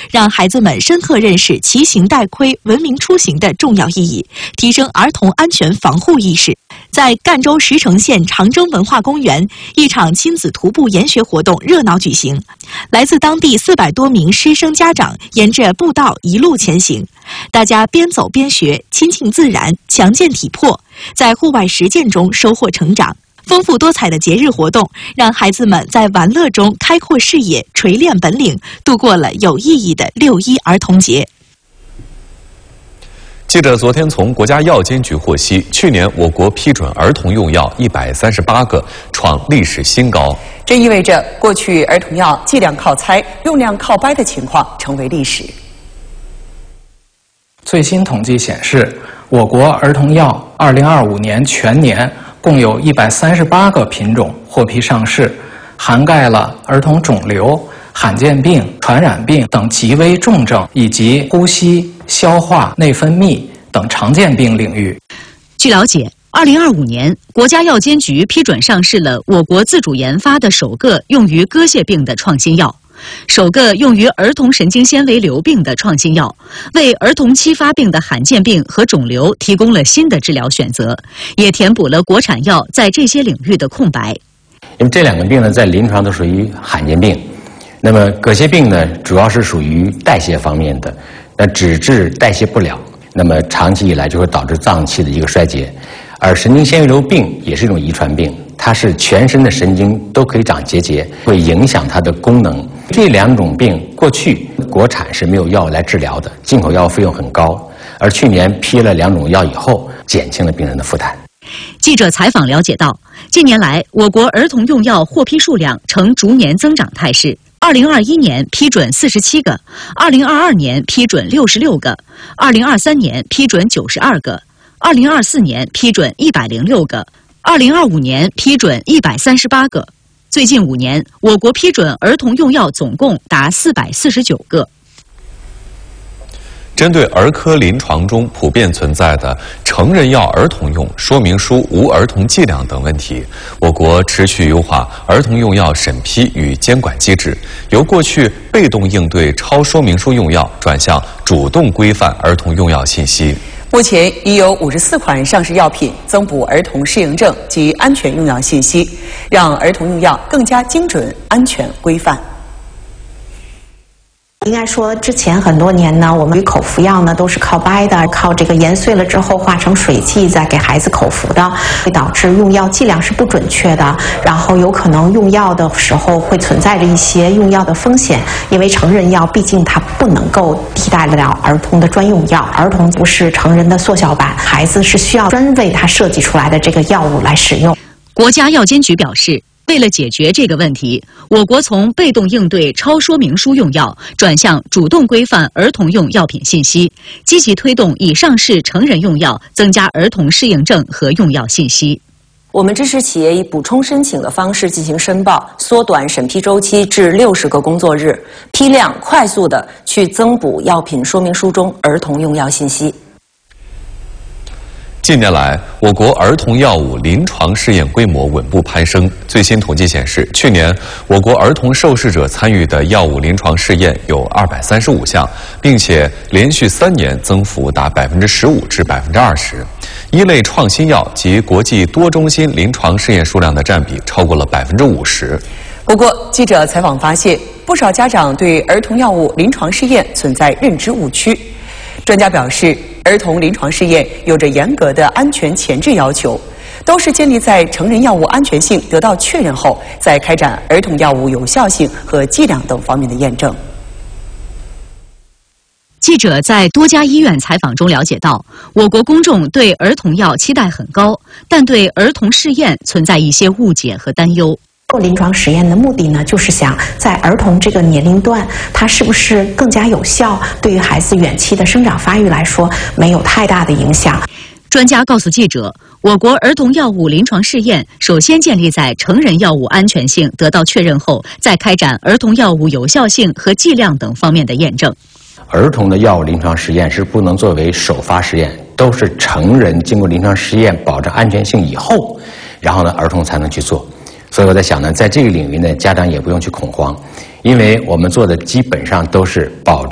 让孩子们深刻认识骑行带盔、文明出行的重要意义，提升儿童安全防护意识。在赣州石城县长征文化公园，一场亲子徒步研学活动热闹举行。来自当地400多名师生家长沿着步道一路前行，大家边走边学，亲近自然，强健体魄，在户外实践中收获成长。丰富多彩的节日活动，让孩子们在玩乐中开阔视野、锤炼本领，度过了有意义的6·1儿童节。 记者昨天从国家药监局获悉，去年我国批准儿童用药138个，创历史新高。 这意味着过去儿童药剂量靠猜、用量靠掰的情况成为历史。 最新统计显示，我国儿童药2025年全年共有138个品种获批上市，涵盖了儿童肿瘤、罕见病、传染病等极危重症，以及呼吸、消化、内分泌等常见病领域。 据了解，2025年，国家药监局批准上市了我国自主研发的首个用于割屑病的创新药，首个用于儿童神经纤维瘤病的创新药，为儿童期发病的罕见病和肿瘤提供了新的治疗选择，也填补了国产药在这些领域的空白。 因为这两个病呢，在临床都属于罕见病。那么割屑病呢，主要是属于代谢方面的，那只治代谢不了，那么长期以来就会导致脏器的一个衰竭。而神经纤维瘤病也是一种遗传病，它是全身的神经都可以长结节，会影响它的功能。这两种病过去国产是没有药来治疗的，进口药费用很高，而去年批了两种药以后，减轻了病人的负担。 记者采访了解到，近年来我国儿童用药获批数量呈逐年增长态势。2021年批准47个，2022年批准66个，2023年批准92个，2024年批准106个，2025年批准138个。最近5年，我国批准儿童用药总共达449个。 针对儿科临床中普遍存在的成人药儿童用说明书无儿童剂量等问题，我国持续优化儿童用药审批与监管机制，由过去被动应对超说明书用药，转向主动规范儿童用药信息。 目前已有54款上市药品增补儿童适应症及安全用药信息，让儿童用药更加精准、安全、规范。 应该说，之前很多年呢，我们口服药呢都是靠掰的，靠这个研碎了之后化成水剂再给孩子口服的，会导致用药剂量是不准确的，然后有可能用药的时候会存在着一些用药的风险，因为成人药毕竟它不能够替代得了儿童的专用药，儿童不是成人的缩小版，孩子是需要专为他设计出来的这个药物来使用。 国家药监局表示，为了解决这个问题，我国从被动应对超说明书用药转向主动规范儿童用药品信息，积极推动已上市成人用药增加儿童适应症和用药信息。 我们支持企业以补充申请的方式进行申报，缩短审批周期至60个工作日，批量快速地去增补药品说明书中儿童用药信息。 近年来，我国儿童药物临床试验规模稳步攀升。最新统计显示，去年我国儿童受试者参与的药物临床试验有235项，并且连续3年增幅达15%至20%。一类创新药及国际多中心临床试验数量的占比超过了50%。 不过，记者采访发现，不少家长对儿童药物临床试验存在认知误区。专家表示，儿童临床试验有着严格的安全前置要求，都是建立在成人药物安全性得到确认后，再开展儿童药物有效性和剂量等方面的验证。 记者在多家医院采访中了解到，我国公众对儿童药期待很高，但对儿童试验存在一些误解和担忧。 做临床实验的目的呢，就是想在儿童这个年龄段，它是不是更加有效，对于孩子远期的生长发育来说没有太大的影响。 专家告诉记者，我国儿童药物临床试验首先建立在成人药物安全性得到确认后，再开展儿童药物有效性和剂量等方面的验证。 儿童的药物临床实验是不能作为首发实验，都是成人经过临床实验保证安全性以后，然后呢儿童才能去做。所以我在想呢，在这个领域呢，家长也不用去恐慌，因为我们做的基本上都是保证